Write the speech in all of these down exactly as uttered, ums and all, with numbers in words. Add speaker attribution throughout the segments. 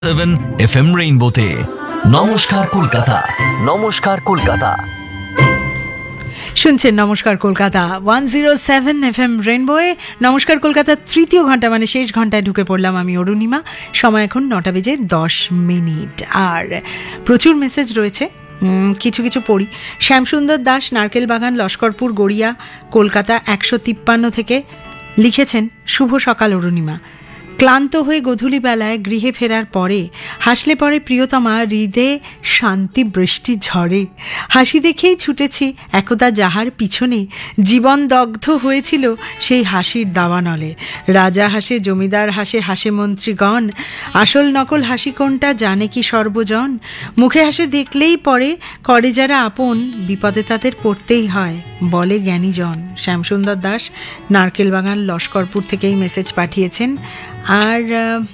Speaker 1: Seven F M রেইনবোতে নমস্কার কলকাতা। নমস্কার কলকাতা
Speaker 2: শুনছেন নমস্কার Kolkata one zero seven F M রেইনবোয়ে। নমস্কার কলকাতার তৃতীয় ঘন্টা মানে শেষ ঘন্টায় ঢুকে পড়লাম আমি অরুণিমা। সময় এখন নটা বেজে দশ মিনিট আর প্রচুর মেসেজ রয়েছে, কিছু কিছু পড়ি। শ্যামসুন্দর দাস, নারকেল বাগান, লস্করপুর, গড়িয়া, কলকাতা একশো তিপ্পান্ন থেকে লিখেছেন, শুভ সকাল অরুণিমা। ক্লান্ত হয়ে গধূলি বেলায় গৃহে ফেরার পরে হাসলে পরে প্রিয়তমা, হৃদে শান্তি বৃষ্টি ঝরে। হাসি দেখেই ছুটেছি একদা যাহার পিছনে, জীবন দগ্ধ হয়েছিল সেই হাসির দাবানলে। রাজা হাসে, জমিদার হাসে, হাসে মন্ত্রীগণ, আসল নকল হাসি কোনটা জানে কি সর্বজন। মুখে হাসে দেখলেই পরে, করে যারা আপন, বিপদে তাদের পড়তেই হয় বলে জ্ঞানীজন। শ্যামসুন্দর দাস, নারকেল বাগান, লস্করপুর থেকেই মেসেজ পাঠিয়েছেন। আর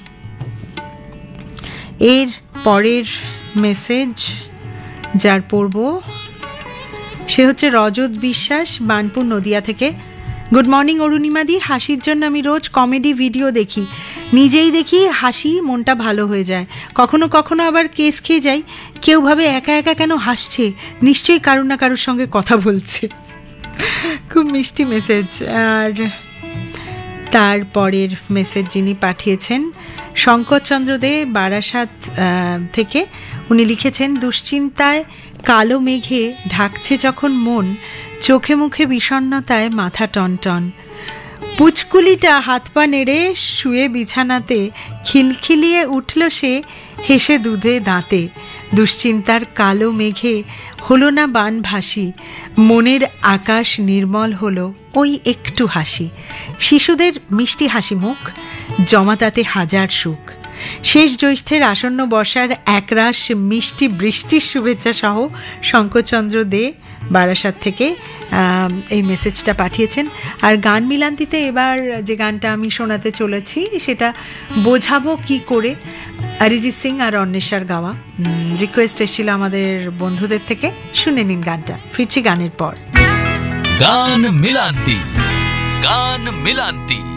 Speaker 2: এর পরের মেসেজ যার পড়ব সে হচ্ছে রজত বিশ্বাস, বানপুর, নদিয়া থেকে। গুড মর্নিং অরুণিমাদি, হাসির জন্য আমি রোজ কমেডি ভিডিও দেখি, নিজেই দেখি হাসি, মনটা ভালো হয়ে যায়। কখনো কখনো আবার কেস খেয়ে যাই, কেউ ভাবে একা একা কেন হাসছে, নিশ্চয়ই কারুর না কারুর সঙ্গে কথা বলছে। খুব মিষ্টি মেসেজ। আর তারপরের মেসেজ যিনি পাঠিয়েছেন শঙ্করচন্দ্র দে, বারাসাত থেকে। উনি লিখেছেন, দুশ্চিন্তায় কালো মেঘে ঢাকছে যখন মন, চোখে মুখে বিষণ্ণতায় মাথা টনটন। পুচকুলিটা হাত পা নেড়ে শুয়ে বিছানাতে, খিলখিলিয়ে উঠল সে হেসে দুধে দাঁতে। দুশ্চিন্তার কালো মেঘে হলো না বান ভাসি, মনের আকাশ নির্মল হলো ওই একটু হাসি। শিশুদের মিষ্টি হাসি মুখ, জমা তাতে হাজার সুখ। শেষ জ্যৈষ্ঠের আসন্ন বর্ষার একরাশ মিষ্টি বৃষ্টির শুভেচ্ছা সহ শঙ্করচন্দ্র দে, বারাসাত থেকে এই মেসেজটা পাঠিয়েছেন। আর গান মিলান্তিতে এবার যে গানটা আমি শোনাতে চলেছি সেটা বোঝাবো কি করে, অরিজিৎ সিং আর অন্বেষার গাওয়া। রিকোয়েস্ট এসেছিল আমাদের বন্ধুদের থেকে, শুনে নিন গানটা, ফিরছি গানের পর।
Speaker 1: গান মিলান্তি, গান মিলান্তি।